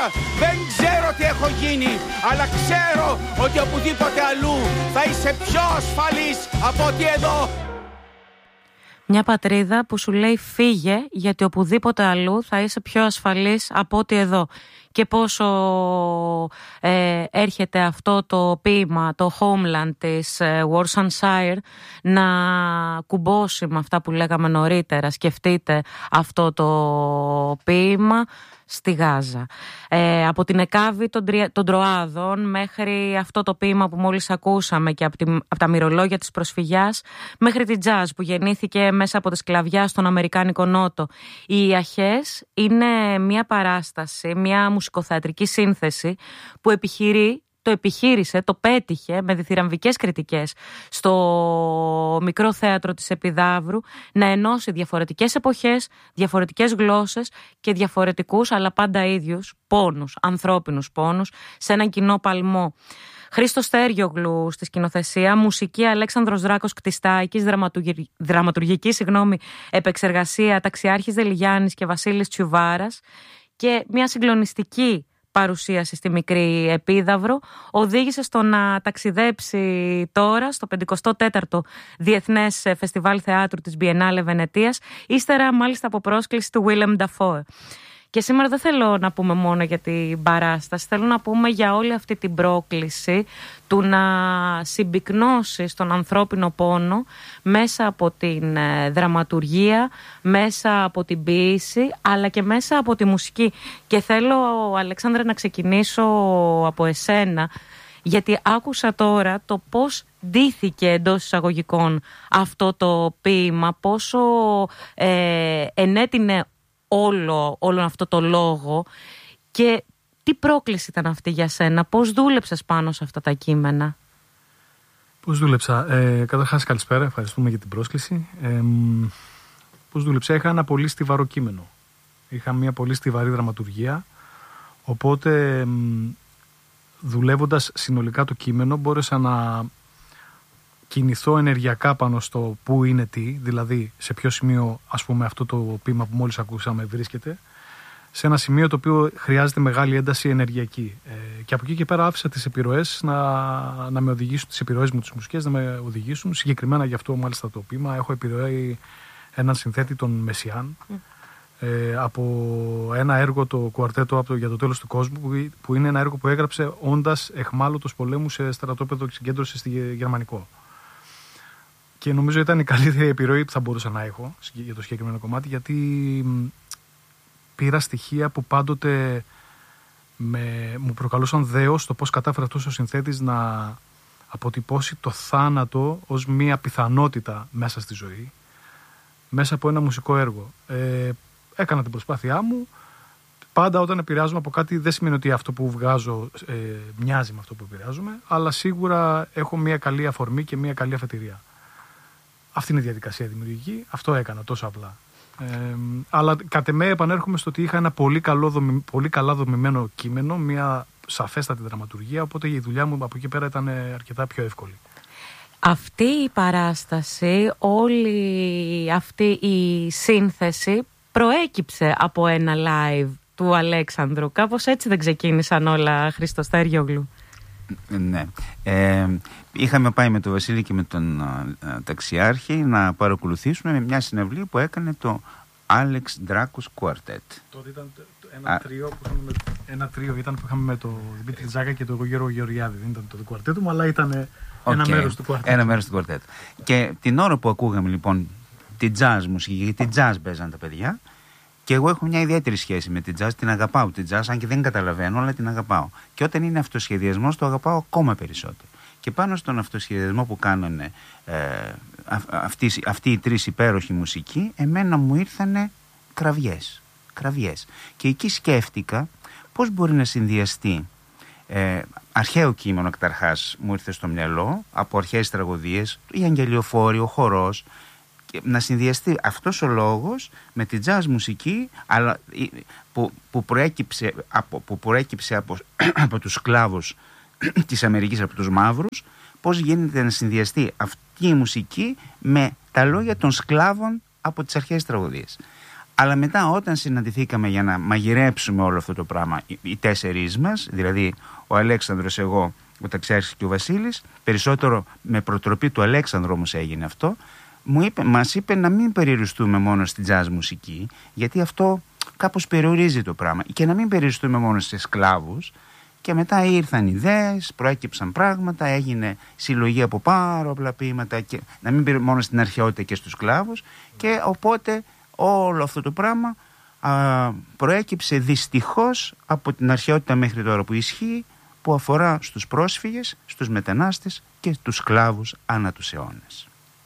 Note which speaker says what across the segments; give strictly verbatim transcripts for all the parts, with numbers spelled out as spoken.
Speaker 1: Δεν ξέρω τι έχω γίνει, αλλά ξέρω ότι οπουδήποτε αλλού θα είσαι πιο ασφαλής από ότι εδώ.
Speaker 2: Μια πατρίδα που σου λέει φύγε, γιατί οπουδήποτε αλλού θα είσαι πιο ασφαλής από ότι εδώ. Και πόσο ε, έρχεται αυτό το ποίημα, το Homeland της ε, Worcestershire να κουμπώσει με αυτά που λέγαμε νωρίτερα. Σκεφτείτε αυτό το ποίημα στη Γάζα. Ε, από την Εκάβη των, των Τροάδων μέχρι αυτό το ποίημα που μόλις ακούσαμε και από, τη, από τα μυρολόγια της προσφυγιάς μέχρι τη jazz που γεννήθηκε μέσα από τη σκλαβιά στον Αμερικάνικο Νότο. Οι Αχές είναι μια παράσταση, μια μουσικοθεατρική σύνθεση που επιχειρεί το επιχείρησε, το πέτυχε με διθυραμβικές κριτικές στο μικρό θέατρο της Επιδαύρου να ενώσει διαφορετικές εποχές, διαφορετικές γλώσσες και διαφορετικούς αλλά πάντα ίδιους πόνους, ανθρώπινους πόνους σε έναν κοινό παλμό. Χρήστος Στέριογλου στη σκηνοθεσία, μουσική Αλέξανδρος Δράκος Κτιστάκης, δραματουργική, δραματουργική συγγνώμη, επεξεργασία Ταξιάρχης Δελιγιάννης και Βασίλης Τσιουβάρας και μια συγκλονιστική παρουσίαση στη μικρή Επίδαυρο οδήγησε στο να ταξιδέψει τώρα στο πενηκοστό τέταρτο Διεθνές Φεστιβάλ Θεάτρου της Biennale Βενετίας, ύστερα μάλιστα από πρόσκληση του Willem Dafoe. Και σήμερα δεν θέλω να πούμε μόνο για την παράσταση, θέλω να πούμε για όλη αυτή την πρόκληση του να συμπυκνώσει στον ανθρώπινο πόνο μέσα από την δραματουργία, μέσα από την ποίηση, αλλά και μέσα από τη μουσική. Και θέλω, Αλεξάνδρα, να ξεκινήσω από εσένα, γιατί άκουσα τώρα το πώς ντύθηκε εντός εισαγωγικών αυτό το ποίημα, πόσο ε, ενέτεινε όλο, όλο αυτό το λόγο και τι πρόκληση ήταν αυτή για σένα, πώς δούλεψες πάνω σε αυτά τα κείμενα?
Speaker 3: Πώς δούλεψα? Ε, καταρχάς καλησπέρα, ευχαριστούμε για την πρόσκληση. Ε, πώς δούλεψα? Είχα ένα πολύ στιβαρό κείμενο. Είχα μια πολύ στιβαρή δραματουργία, οπότε δουλεύοντας συνολικά το κείμενο μπόρεσα να κινηθώ ενεργειακά πάνω στο πού είναι τι, δηλαδή σε ποιο σημείο, ας πούμε, αυτό το ποίημα που μόλις ακούσαμε βρίσκεται, σε ένα σημείο το οποίο χρειάζεται μεγάλη ένταση ενεργειακή. Ε, και από εκεί και πέρα άφησα τις επιρροές να, να με οδηγήσουν, τις επιρροές μου τις μουσικές να με οδηγήσουν. Συγκεκριμένα γι' αυτό μάλιστα το ποίημα έχω επιρροή έναν συνθέτη, τον Μεσιάν, mm. ε, από ένα έργο, το κουαρτέτο από το, για το τέλος του κόσμου, που, που είναι ένα έργο που έγραψε όντας εχμάλωτος πολέμου σε στρατόπεδο συγκέντρωσης στη Γερμανικό. Και νομίζω ήταν η καλύτερη επιρροή που θα μπορούσα να έχω για το συγκεκριμένο κομμάτι, γιατί πήρα στοιχεία που πάντοτε με, μου προκαλούσαν δέος το πώς κατάφερε αυτός ο συνθέτης να αποτυπώσει το θάνατο ως μία πιθανότητα μέσα στη ζωή, μέσα από ένα μουσικό έργο. Ε, έκανα την προσπάθειά μου. Πάντα όταν επηρεάζομαι από κάτι δεν σημαίνει ότι αυτό που βγάζω ε, μοιάζει με αυτό που επηρεάζομαι, αλλά σίγουρα έχω μία καλή αφορμή και μία καλή αφετηρία. Αυτή είναι η διαδικασία δημιουργική, αυτό έκανα τόσο απλά. Ε, αλλά κατ' εμέ επανέρχομαι στο ότι είχα ένα πολύ, καλό δομη, πολύ καλά δομημένο κείμενο, μια σαφέστατη δραματουργία, οπότε η δουλειά μου από εκεί πέρα ήταν αρκετά πιο εύκολη.
Speaker 2: Αυτή η παράσταση, όλη αυτή η σύνθεση προέκυψε από ένα live του Αλέξανδρου. Κάπως έτσι δεν ξεκίνησαν όλα, Χρήστο Στέριογλου?
Speaker 4: Ναι. Ε, είχαμε πάει με τον Βασίλη και με τον α, Ταξιάρχη να παρακολουθήσουμε μια συναυλή που έκανε το Alex Dracos Quartet.
Speaker 3: Τότε ήταν ένα, α, τρίο, που είχαμε με, ένα τρίο ήταν που είχαμε με τον Δημήτρη Τζάκα και τον Γιώργο Γεωργιάδη. Δεν ήταν το κουαρτέτο μου, αλλά ήταν okay, ένα μέρος του κουαρτέτου.
Speaker 4: Ένα μέρος του κουαρτέτου. Και την ώρα που ακούγαμε λοιπόν την jazz μουσική, γιατί jazz παίζαν τα παιδιά, και εγώ έχω μια ιδιαίτερη σχέση με την jazz, την αγαπάω την jazz, αν και δεν καταλαβαίνω, αλλά την αγαπάω. Και όταν είναι αυτοσχεδιασμός, το αγαπάω ακόμα περισσότερο. Και πάνω στον αυτοσχεδιασμό που κάνανε ε, αυτοί, αυτοί οι τρεις υπέροχοι μουσικοί, εμένα μου ήρθανε κραυγές, κραυγές. Και εκεί σκέφτηκα πώς μπορεί να συνδυαστεί ε, αρχαίο κείμενο, καταρχάς μου ήρθε στο μυαλό, από αρχαίες τραγωδίες, η Αγγελιοφόρη, ο χορός, να συνδυαστεί αυτός ο λόγος με την jazz μουσική, αλλά που, που προέκυψε, από, που προέκυψε από, από τους σκλάβους της Αμερικής, από τους μαύρους, πώς γίνεται να συνδυαστεί αυτή η μουσική με τα λόγια των σκλάβων από τις αρχαίες τραγωδίες. Αλλά μετά όταν συναντηθήκαμε για να μαγειρέψουμε όλο αυτό το πράγμα, οι, οι τέσσερις μας, δηλαδή ο Αλέξανδρος, εγώ, ο Ταξιάρχης και ο Βασίλης, περισσότερο με προτροπή του Αλέξανδρου όμως έγινε αυτό, μου είπε, μας είπε να μην περιοριστούμε μόνο στη jazz μουσική, γιατί αυτό κάπως περιορίζει το πράγμα, και να μην περιοριστούμε μόνο σε σκλάβους. Και μετά ήρθαν ιδέες, προέκυψαν πράγματα, έγινε συλλογή από πάρα πολλά ποίηματα, και να μην πει μόνο στην αρχαιότητα και στους σκλάβους, και οπότε όλο αυτό το πράγμα α, προέκυψε δυστυχώς από την αρχαιότητα μέχρι τώρα που ισχύει, που αφορά στους πρόσφυγες, στους μετανάστες και τους σκλάβους ανά τους αιώνες.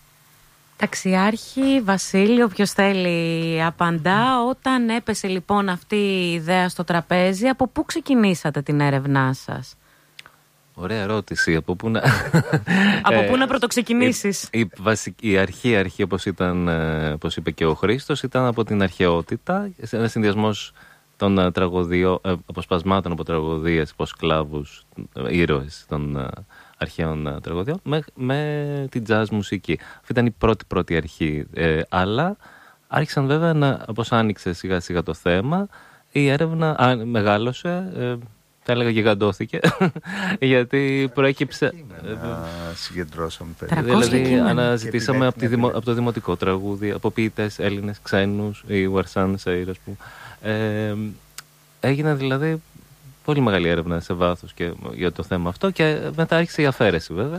Speaker 2: Ταξιάρχη, Βασίλη, όποιος θέλει απαντά. Όταν έπεσε λοιπόν αυτή η ιδέα στο τραπέζι, από πού ξεκινήσατε την έρευνά σας?
Speaker 5: Ωραία ερώτηση. Από πού να,
Speaker 2: από πού να πρωτοξεκινήσεις?
Speaker 5: Η, η, βασική, η αρχή, αρχή όπως, ήταν, όπως είπε και ο Χρήστος, ήταν από την αρχαιότητα, ένας συνδυασμός των τραγωδιών, αποσπασμάτων από τραγωδίες, από σκλάβους, ήρωες των αρχαίων τραγωδιών, με, με την jazz μουσική. Αυτή ήταν η πρώτη πρώτη αρχή. Ε, αλλά άρχισαν βέβαια να, όπως άνοιξε σιγά σιγά το θέμα, η έρευνα α, μεγάλωσε, ε, θα έλεγα γιγαντώθηκε, γιατί προέκυψε...
Speaker 4: Συγκεντρώσαμε
Speaker 5: Δηλαδή αναζητήσαμε από, δημο, από το δημοτικό τραγούδι, από ποιητές Έλληνες, ξένους, η Βαρσάν Σέιρ, ας πούμε. Ε, έγινε δηλαδή πολύ μεγάλη έρευνα σε βάθος και για το θέμα αυτό, και μετά άρχισε η αφαίρεση βέβαια.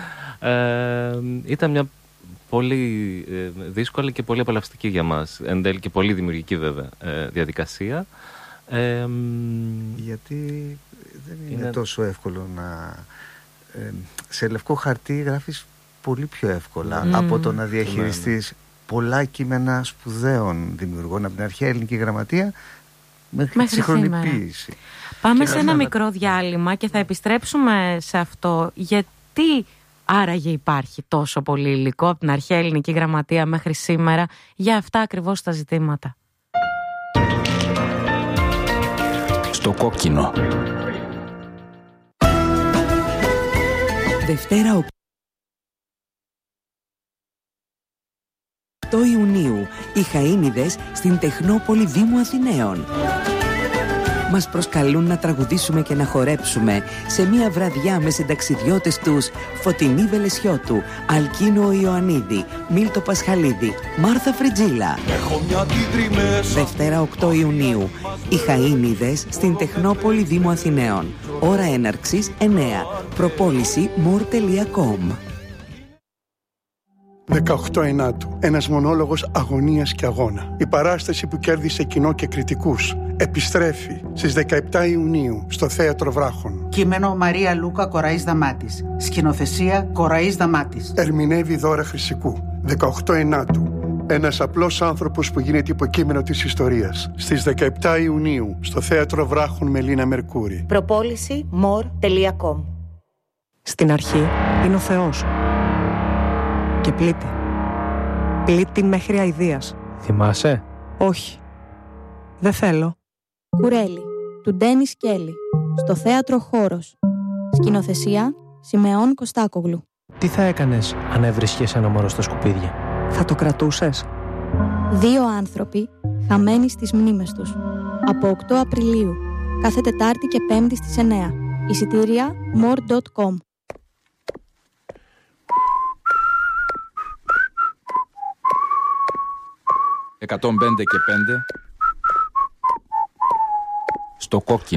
Speaker 5: Ε, ήταν μια πολύ δύσκολη και πολύ απολαυστική για μας, εν τέλει και πολύ δημιουργική βέβαια διαδικασία. Ε,
Speaker 6: Γιατί δεν είναι, είναι τόσο εύκολο να... Ε, σε λευκό χαρτί γράφεις πολύ πιο εύκολα mm. από το να διαχειριστείς πολλά κείμενα σπουδαίων δημιουργών από την αρχαία ελληνική γραμματεία μέχρι τη σύγχρονη ποίηση.
Speaker 2: Πάμε και σε ένα να... μικρό διάλειμμα και θα επιστρέψουμε σε αυτό. Γιατί άραγε υπάρχει τόσο πολύ υλικό από την αρχαία ελληνική γραμματεία μέχρι σήμερα για αυτά ακριβώς τα ζητήματα?
Speaker 7: Στο κόκκινο. Δευτέρα οκτώ Ιουνίου, οι Χαΐνιδες στην Τεχνόπολη Δήμου Αθηναίων. Μας προσκαλούν να τραγουδήσουμε και να χορέψουμε σε μια βραδιά με συνταξιδιώτες τους Φωτεινή Βελεσιώτου, Αλκίνο Ιωαννίδη, Μίλτο Πασχαλίδη, Μάρθα Φριτζίλα. Δευτέρα οκτώ Ιουνίου, οι Χαΐνιδες στην Τεχνόπολη Δήμου Αθηναίων. Ώρα έναρξης εννέα. Προπόληση μορ τελεία κομ.
Speaker 8: δεκαοκτώ Ενάτου. Ένας μονόλογος αγωνίας και αγώνα. Η παράσταση που κέρδισε κοινό και κριτικούς επιστρέφει στις δεκαεπτά Ιουνίου στο Θέατρο Βράχων.
Speaker 9: Κείμενο Μαρία Λούκα Κοραής Δαμάτης. Σκηνοθεσία Κοραής Δαμάτης.
Speaker 8: Ερμηνεύει Δώρα Χρυσικού. δεκαοκτώ Ενάτου. Ένας απλός άνθρωπος που γίνεται υποκείμενο της ιστορίας. Στις δεκαεπτά Ιουνίου στο Θέατρο Βράχων με Λίνα Μερκούρη.
Speaker 10: Προπόληση μορ τελεία κομ.
Speaker 11: Στην αρχή είναι ο Θεός. Και πλήττει. Πλήττει μέχρι αηδίας.
Speaker 12: Θυμάσαι?
Speaker 11: Όχι. Δεν θέλω.
Speaker 10: Κουρέλι, του Ντένις Κέλλη. Στο Θέατρο Χώρος. Σκηνοθεσία Σιμεών Κωστάκογλου.
Speaker 12: Τι θα έκανες αν έβρισκες ένα μωρό στα σκουπίδια?
Speaker 11: Θα το κρατούσες?
Speaker 10: Δύο άνθρωποι χαμένοι στις μνήμες τους. Από οκτώ Απριλίου. Κάθε Τετάρτη και Πέμπτη στις εννέα. Εισιτήρια μορ τελεία κομ.
Speaker 7: εκατόν πέντε και πέντε. Στο κόκκινο.